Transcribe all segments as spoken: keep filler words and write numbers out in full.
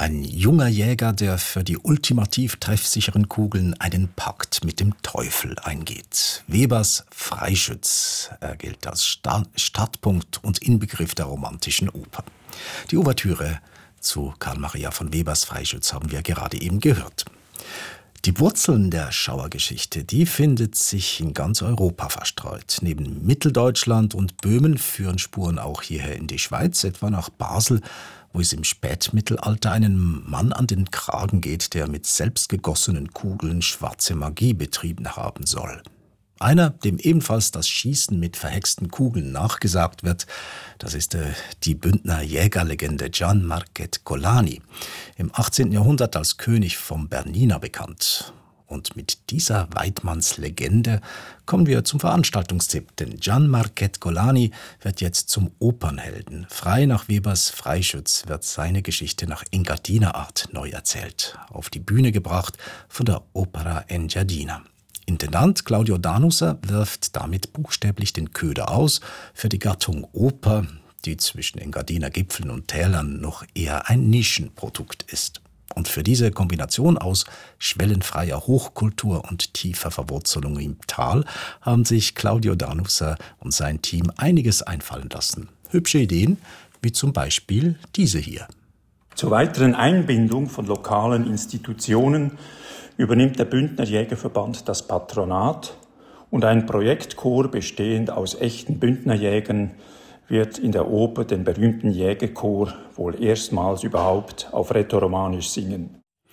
Ein junger Jäger, der für die ultimativ treffsicheren Kugeln einen Pakt mit dem Teufel eingeht. Webers Freischütz. Er gilt als Sta- Startpunkt und Inbegriff der romantischen Oper. Die Ouvertüre zu Karl Maria von Webers Freischütz haben wir gerade eben gehört. Die Wurzeln der Schauergeschichte, die findet sich in ganz Europa verstreut. Neben Mitteldeutschland und Böhmen führen Spuren auch hierher in die Schweiz, etwa nach Basel, wo es im Spätmittelalter einen Mann an den Kragen geht, der mit selbstgegossenen Kugeln schwarze Magie betrieben haben soll. Einer, dem ebenfalls das Schießen mit verhexten Kugeln nachgesagt wird, das ist äh, die Bündner Jägerlegende Gian Marquet Colani, im achtzehnten Jahrhundert als König vom Bernina bekannt. Und mit dieser Weidmannslegende kommen wir zum Veranstaltungstipp, denn Gian Marquet Colani wird jetzt zum Opernhelden. Frei nach Webers Freischütz wird seine Geschichte nach Engadiner-Art neu erzählt, auf die Bühne gebracht von der Opera Engadina. Intendant Claudio Danusser wirft damit buchstäblich den Köder aus für die Gattung Oper, die zwischen Engadiner Gipfeln und Tälern noch eher ein Nischenprodukt ist. Und für diese Kombination aus schwellenfreier Hochkultur und tiefer Verwurzelung im Tal haben sich Claudio Danusser und sein Team einiges einfallen lassen. Hübsche Ideen, wie zum Beispiel diese hier. Zur weiteren Einbindung von lokalen Institutionen übernimmt der Bündner Jägerverband das Patronat und ein Projektchor bestehend aus echten Bündnerjägern wird in der Oper den berühmten Jägerchor wohl erstmals überhaupt auf Rätoromanisch singen.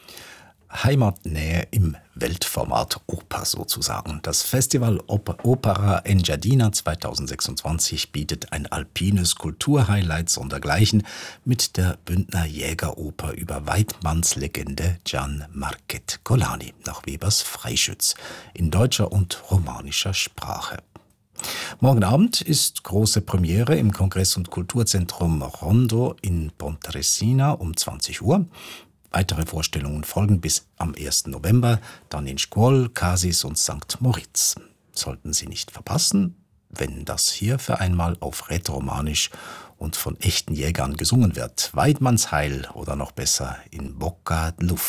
Heimatnähe im Weltformat Oper sozusagen. Das Festival Op- Opera Engadina zweitausendsechsundzwanzig bietet ein alpines Kulturhighlight sondergleichen mit der Bündner Jägeroper über Weidmanns Legende Gian Marquet Colani nach Webers Freischütz in deutscher und romanischer Sprache. Morgen Abend ist große Premiere im Kongress- und Kulturzentrum Rondo in Pontresina um zwanzig Uhr. Weitere Vorstellungen folgen bis am ersten November, dann in Scuol, Casis und Sankt Moritz. Sollten Sie nicht verpassen, wenn das hier für einmal auf Rätoromanisch und von echten Jägern gesungen wird. Weidmanns Heil oder noch besser in Bocca del Lupo.